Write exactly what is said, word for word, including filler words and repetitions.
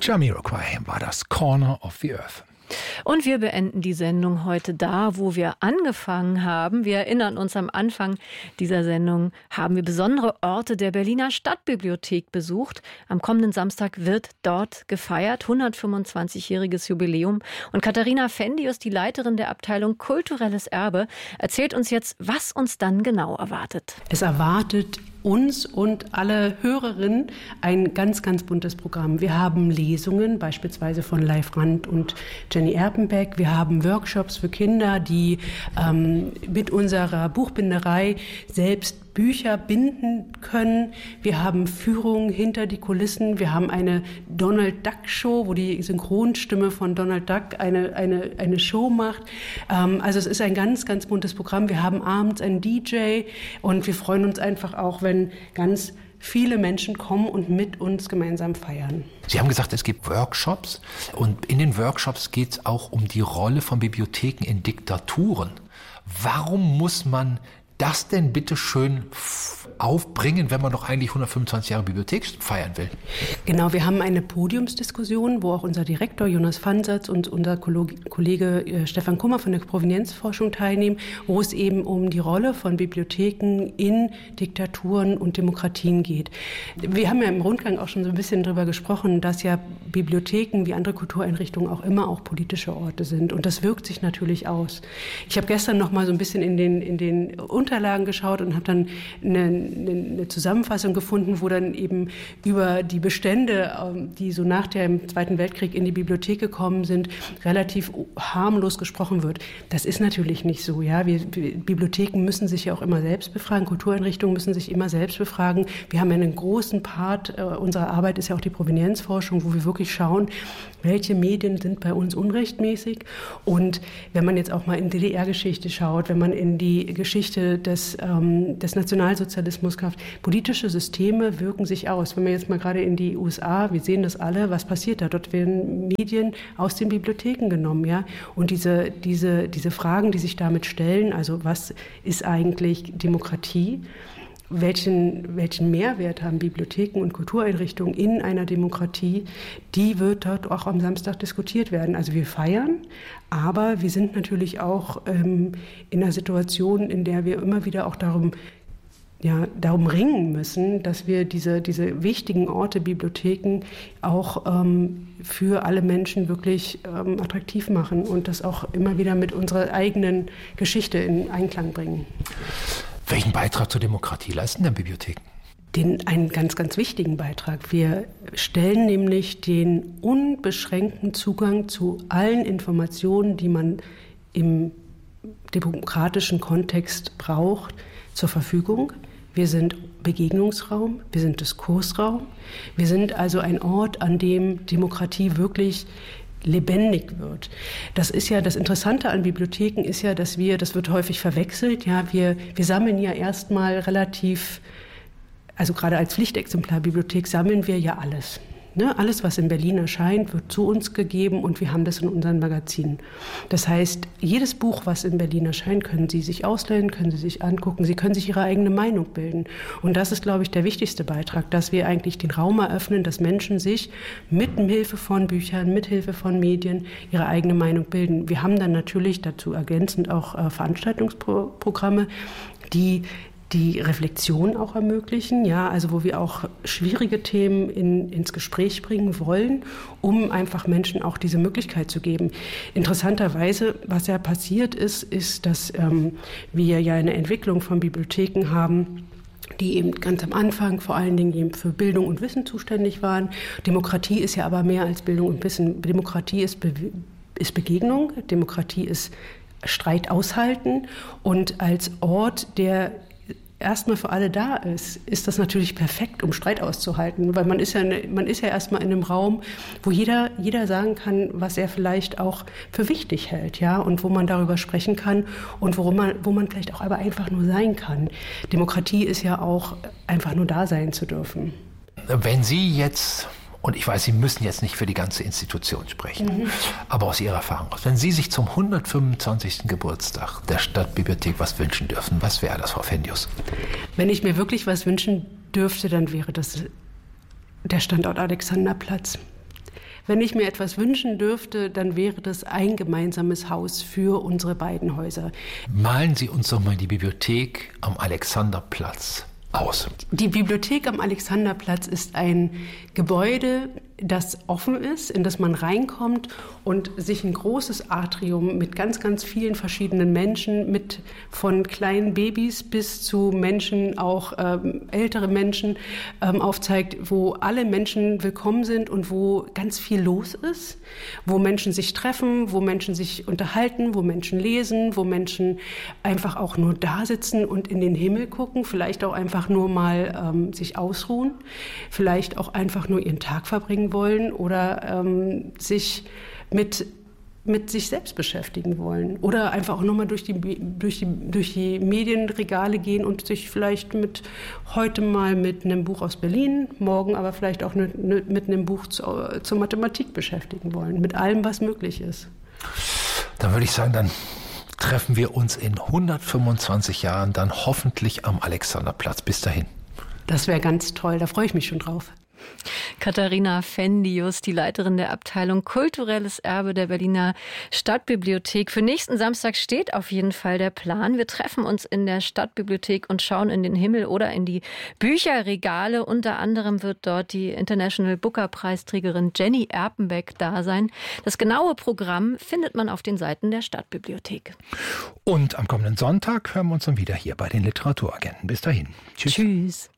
Jamiroquai war das Corner of the Earth. Und wir beenden die Sendung heute da, wo wir angefangen haben. Wir erinnern uns, am Anfang dieser Sendung haben wir besondere Orte der Berliner Stadtbibliothek besucht. Am kommenden Samstag wird dort gefeiert, hundertfünfundzwanzigjähriges Jubiläum. Und Katharina Fendius, die Leiterin der Abteilung Kulturelles Erbe, erzählt uns jetzt, was uns dann genau erwartet. Es erwartet uns und alle Hörerinnen ein ganz, ganz buntes Programm. Wir haben Lesungen, beispielsweise von Leif Rand und Jenny Erpenbeck. Wir haben Workshops für Kinder, die ähm, mit unserer Buchbinderei selbst Bücher binden können. Wir haben Führungen hinter die Kulissen. Wir haben eine Donald Duck Show, wo die Synchronstimme von Donald Duck eine, eine, eine Show macht. Ähm, also es ist ein ganz, ganz buntes Programm. Wir haben abends einen D J und wir freuen uns einfach auch, wenn ganz viele Menschen kommen und mit uns gemeinsam feiern. Sie haben gesagt, es gibt Workshops und in den Workshops geht es auch um die Rolle von Bibliotheken in Diktaturen. Warum muss man das denn bitte schön aufbringen, wenn man doch eigentlich hundertfünfundzwanzig Jahre Bibliothek feiern will? Genau, wir haben eine Podiumsdiskussion, wo auch unser Direktor Jonas Fansatz und unser Kollege Stefan Kummer von der Provenienzforschung teilnehmen, wo es eben um die Rolle von Bibliotheken in Diktaturen und Demokratien geht. Wir haben ja im Rundgang auch schon so ein bisschen darüber gesprochen, dass ja Bibliotheken wie andere Kultureinrichtungen auch immer auch politische Orte sind. Und das wirkt sich natürlich aus. Ich habe gestern noch mal so ein bisschen in den, in den Unterlagen geschaut und habe dann eine, eine Zusammenfassung gefunden, wo dann eben über die Bestände, die so nach dem Zweiten Weltkrieg in die Bibliothek gekommen sind, relativ harmlos gesprochen wird. Das ist natürlich nicht so. Ja, wir, Bibliotheken müssen sich ja auch immer selbst befragen, Kultureinrichtungen müssen sich immer selbst befragen. Wir haben ja einen großen Part äh, unserer Arbeit ist ja auch die Provenienzforschung, wo wir wirklich schauen, welche Medien sind bei uns unrechtmäßig. Und wenn man jetzt auch mal in D D R-Geschichte schaut, wenn man in die Geschichte des, ähm, des Nationalsozialismus kauft, politische Systeme wirken sich aus. Wenn man jetzt mal gerade in die U S A, wir sehen das alle, was passiert da? Dort werden Medien aus den Bibliotheken genommen, ja. Und diese, diese, diese Fragen, die sich damit stellen, also was ist eigentlich Demokratie? Welchen, welchen Mehrwert haben Bibliotheken und Kultureinrichtungen in einer Demokratie, die wird dort auch am Samstag diskutiert werden. Also wir feiern, aber wir sind natürlich auch ähm, in einer Situation, in der wir immer wieder auch darum, ja, darum ringen müssen, dass wir diese, diese wichtigen Orte, Bibliotheken, auch ähm, für alle Menschen wirklich ähm, attraktiv machen und das auch immer wieder mit unserer eigenen Geschichte in Einklang bringen. Welchen Beitrag zur Demokratie leisten denn Bibliotheken? Den, einen ganz, ganz wichtigen Beitrag. Wir stellen nämlich den unbeschränkten Zugang zu allen Informationen, die man im demokratischen Kontext braucht, zur Verfügung. Wir sind Begegnungsraum, wir sind Diskursraum. Wir sind also ein Ort, an dem Demokratie wirklich lebendig wird. Das ist ja das Interessante an Bibliotheken ist ja, dass wir, das wird häufig verwechselt, ja, wir, wir sammeln ja erstmal relativ, also gerade als Pflichtexemplarbibliothek sammeln wir ja alles. Ne? Alles, was in Berlin erscheint, wird zu uns gegeben und wir haben das in unseren Magazinen. Das heißt, jedes Buch, was in Berlin erscheint, können Sie sich ausleihen, können Sie sich angucken, Sie können sich Ihre eigene Meinung bilden. Und das ist, glaube ich, der wichtigste Beitrag, dass wir eigentlich den Raum eröffnen, dass Menschen sich mit Hilfe von Büchern, mit Hilfe von Medien ihre eigene Meinung bilden. Wir haben dann natürlich dazu ergänzend auch äh, Veranstaltungsprogramme, die die Reflexion auch ermöglichen, ja, also wo wir auch schwierige Themen in, ins Gespräch bringen wollen, um einfach Menschen auch diese Möglichkeit zu geben. Interessanterweise, was ja passiert ist, ist, dass ähm, wir ja eine Entwicklung von Bibliotheken haben, die eben ganz am Anfang vor allen Dingen eben für Bildung und Wissen zuständig waren. Demokratie ist ja aber mehr als Bildung und Wissen. Demokratie ist, Be- ist Begegnung, Demokratie ist Streit aushalten und als Ort, der erstmal für alle da ist, ist das natürlich perfekt, um Streit auszuhalten, weil man ist ja, man ist ja erstmal in einem Raum, wo jeder, jeder sagen kann, was er vielleicht auch für wichtig hält, ja, und wo man darüber sprechen kann und worum man, wo man vielleicht auch aber einfach nur sein kann. Demokratie ist ja auch einfach nur da sein zu dürfen. Wenn Sie jetzt, und ich weiß, Sie müssen jetzt nicht für die ganze Institution sprechen, mhm. aber aus Ihrer Erfahrung aus, wenn Sie sich zum hundertfünfundzwanzigsten Geburtstag der Stadtbibliothek was wünschen dürfen, was wäre das, Frau Fendius? Wenn ich mir wirklich was wünschen dürfte, dann wäre das der Standort Alexanderplatz. Wenn ich mir etwas wünschen dürfte, dann wäre das ein gemeinsames Haus für unsere beiden Häuser. Malen Sie uns doch mal die Bibliothek am Alexanderplatz aus. Die Bibliothek am Alexanderplatz ist ein Gebäude, das offen ist, in das man reinkommt und sich ein großes Atrium mit ganz, ganz vielen verschiedenen Menschen, mit von kleinen Babys bis zu Menschen, auch ähm, ältere Menschen, ähm, aufzeigt, wo alle Menschen willkommen sind und wo ganz viel los ist, wo Menschen sich treffen, wo Menschen sich unterhalten, wo Menschen lesen, wo Menschen einfach auch nur da sitzen und in den Himmel gucken, vielleicht auch einfach nur mal ähm, sich ausruhen, vielleicht auch einfach nur ihren Tag verbringen wollen oder ähm, sich mit, mit sich selbst beschäftigen wollen oder einfach auch nochmal durch die, durch, die, durch die Medienregale gehen und sich vielleicht mit heute mal mit einem Buch aus Berlin, morgen aber vielleicht auch ne, ne, mit einem Buch zu, zur Mathematik beschäftigen wollen, mit allem, was möglich ist. Dann würde ich sagen, dann treffen wir uns in hundertfünfundzwanzig Jahren dann hoffentlich am Alexanderplatz. Bis dahin. Das wäre ganz toll, da freue ich mich schon drauf. Katharina Fendius, die Leiterin der Abteilung Kulturelles Erbe der Berliner Stadtbibliothek. Für nächsten Samstag steht auf jeden Fall der Plan. Wir treffen uns in der Stadtbibliothek und schauen in den Himmel oder in die Bücherregale. Unter anderem wird dort die International Booker Preisträgerin Jenny Erpenbeck da sein. Das genaue Programm findet man auf den Seiten der Stadtbibliothek. Und am kommenden Sonntag hören wir uns dann wieder hier bei den Literaturagenten. Bis dahin. Tschüss. Tschüss.